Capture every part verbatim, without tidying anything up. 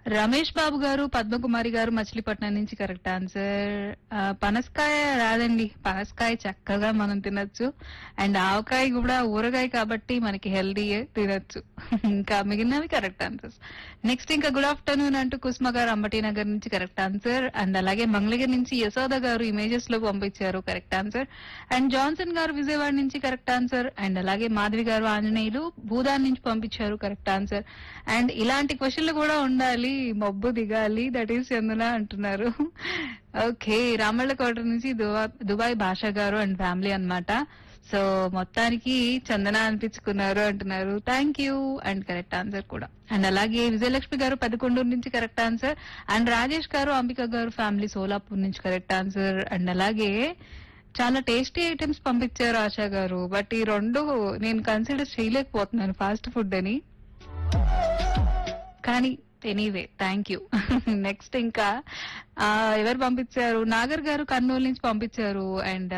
రమేష్ బాబు గారు, పద్మకుమారి గారు మచిలీపట్నం నుంచి కరెక్ట్ ఆన్సర్. ఆ, పనసకాయ రాదండి, పనసకాయ చక్కగా మనం తినొచ్చు. అండ్ ఆవకాయ కూడా ఊరగాయ కాబట్టి మనకి హెల్దీయే, తినొచ్చు. ఇంకా మిగిలినవి కరెక్ట్ ఆన్సర్స్. నెక్స్ట్ ఇంకా గుడ్ ఆఫ్టర్నూన్ అంటూ కుసుమ గారు అంబటి నగర్ నుంచి కరెక్ట్ ఆన్సర్. అండ్ అలాగే మంగళగిరి నుంచి యశోద గారు ఇమేజెస్ లో పంపించారు కరెక్ట్ ఆన్సర్. అండ్ జాన్సన్ గారు విజయవాడ నుంచి కరెక్ట్ ఆన్సర్. అండ్ అలాగే మాధవి గారు ఆంజనేయులు భూదాన్ నుంచి పంపించారు కరెక్ట్ ఆన్సర్. అండ్ ఇలాంటి క్వశ్చన్లు కూడా ఉండాలి, మబ్బు దిగాలి, దట్ ఈస్ చందన అంటున్నారు. ఓకే, రామళ్ళకోట నుంచి దుబా- దుబాయ్ భాషా గారు అండ్ ఫ్యామిలీ అన్నమాట. సో మొత్తానికి చందన అనిపించుకున్నారు అంటున్నారు. Thank you. And correct answer కూడా. అండ్ అలాగే విజయలక్ష్మి గారు పదకొండూరు నుంచి కరెక్ట్ ఆన్సర్. అండ్ రాజేష్ గారు అంబిక గారు ఫ్యామిలీ సోలాపూర్ నుంచి కరెక్ట్ ఆన్సర్. అండ్ అలాగే చాలా టేస్టీ ఐటమ్స్ పంపించారు ఆశా గారు, బట్ ఈ రెండు నేను కన్సిడర్ చేయలేకపోతున్నాను ఫాస్ట్ ఫుడ్ అని. కానీ ఎనీవే థ్యాంక్ యూ. నెక్స్ట్ ఇంకా ఆ, ఎవరు పంపించారు? నాగర్ గారు కర్నూలు నుంచి పంపించారు. అండ్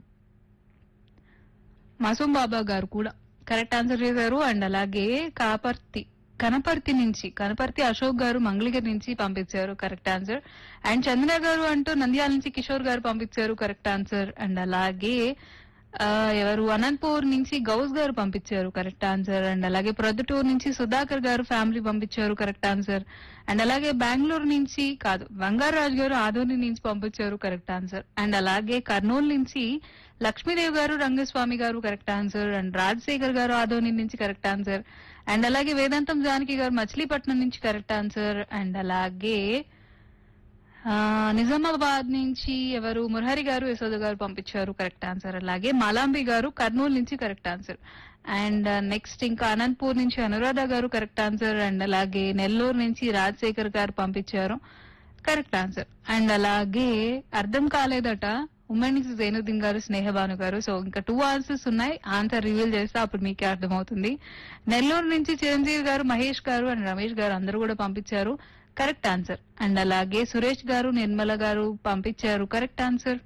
మసూం బాబా గారు కూడా కరెక్ట్ ఆన్సర్ చేశారు. అండ్ అలాగే కాపర్తి కనపర్తి నుంచి కనపర్తి అశోక్ గారు మంగళగిరి నుంచి పంపించారు కరెక్ట్ ఆన్సర్. అండ్ చంద్ర గారు అంటూ నంద్యాల నుంచి కిషోర్ గారు పంపించారు కరెక్ట్ ఆన్సర్. అండ్ అలాగే ఆ, ఎవరు అనంతపూర్ నుంచి గౌస్ గారు పంపించారు కరెక్ట్ ఆన్సర్. అండ్ అలాగే ప్రొద్దుటూరు నుంచి సుధాకర్ గారు ఫ్యామిలీ పంపించారు కరెక్ట్ ఆన్సర్. అండ్ అలాగే బెంగళూరు నుంచి కాదు బంగారాజు గారు ఆదోని నుంచి పంపించారు కరెక్ట్ ఆన్సర్. అండ్ అలాగే కర్నూలు నుంచి లక్ష్మీదేవి గారు రంగస్వామి గారు కరెక్ట్ ఆన్సర్. అండ్ రాజశేఖర్ గారు ఆదోని నుంచి కరెక్ట్ ఆన్సర్. అండ్ అలాగే వేదాంతం జానకి గారు మచిలీపట్నం నుంచి కరెక్ట్ ఆన్సర్. అండ్ అలాగే ఆ, నిజామాబాద్ నుంచి ఎవరు మురహరి గారు యశోద గారు పంపించారు కరెక్ట్ ఆన్సర్. అలాగే మాలాంబి గారు కర్నూలు నుంచి కరెక్ట్ ఆన్సర్. అండ్ నెక్స్ట్ ఇంకా అనంతపూర్ నుంచి అనురాధ గారు కరెక్ట్ ఆన్సర్. అండ్ అలాగే నెల్లూరు నుంచి రాజశేఖర్ గారు పంపించారు కరెక్ట్ ఆన్సర్. అండ్ అలాగే అర్థం కాలేదట ఉమెన్ జైనుద్దీన్ గారు, స్నేహబాను గారు. సో ఇంకా టూ ఆన్సర్స్ ఉన్నాయి, ఆన్సర్ రివీల్ చేస్తే అప్పుడు మీకే అర్థమవుతుంది. నెల్లూరు నుంచి చిరంజీవి గారు, మహేష్ గారు అండ్ రమేష్ గారు అందరూ కూడా పంపించారు కరెక్ట్ ఆన్సర్. అండ్ అలాగే సురేష్ గారు, నిర్మల గారు పంపించారు కరెక్ట్ ఆన్సర్.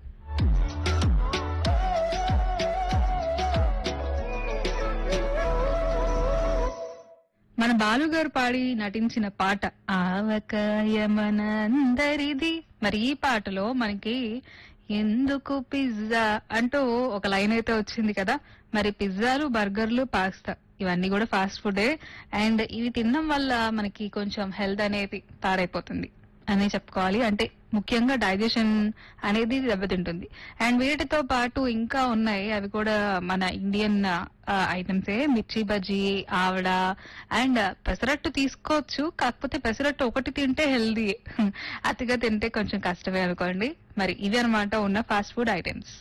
మన బాలు గారు పాడి నటించిన పాట ఆవకాయమనందరిది. మరి ఈ పాటలో మనకి ఎందుకు పిజ్జా అంటూ ఒక లైన్ అయితే వచ్చింది కదా. మరి పిజ్జాలు, బర్గర్లు, పాస్తా ఇవన్నీ కూడా ఫాస్ట్ ఫుడే. అండ్ ఇవి తినడం వల్ల మనకి కొంచెం హెల్త్ అనేది పాడైపోతుంది అనే చెప్పుకోవాలి. అంటే ముఖ్యంగా డైజెషన్ అనేది దెబ్బతింటుంది. అండ్ వీటితో పాటు ఇంకా ఉన్నాయి, అవి కూడా మన ఇండియన్ ఐటమ్సే. మిర్చి బజ్జీ, ఆవడ అండ్ పెసరట్టు తీసుకోవచ్చు. కాకపోతే పెసరట్టు ఒకటి తింటే హెల్దీ, అతిగా తింటే కొంచెం కష్టమే అనుకోండి. మరి ఇవి అనమాట ఉన్న ఫాస్ట్ ఫుడ్ ఐటమ్స్.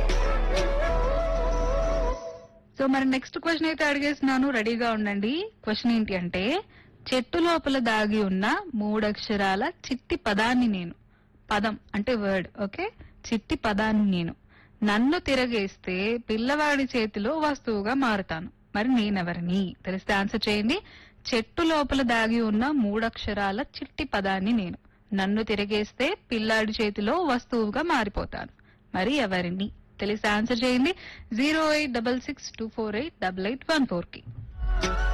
సో మరి నెక్స్ట్ క్వశ్చన్ అయితే అడిగేస్తున్నాను, రెడీగా ఉండండి. క్వశ్చన్ ఏంటి అంటే, చెట్టు లోపల దాగి ఉన్న మూడక్షరాల చిట్టి పదాన్ని నేను, పదం అంటే వర్డ్, ఓకే, చిట్టి పదాన్ని నేను, నన్ను తిరగేస్తే పిల్లవాడి చేతిలో వస్తువుగా మారుతాను. మరి నేనెవరిని? తెలిస్తే ఆన్సర్ చేయండి. చెట్టు లోపల దాగి ఉన్న మూడక్షరాల చిట్టి పదాన్ని నేను, నన్ను తిరగేస్తే పిల్లాడి చేతిలో వస్తువుగా మారిపోతాను. మరి ఎవరిని? తెలిస్తే ఆన్సర్ చేయండి zero eight double six two four eight double eight one four కి.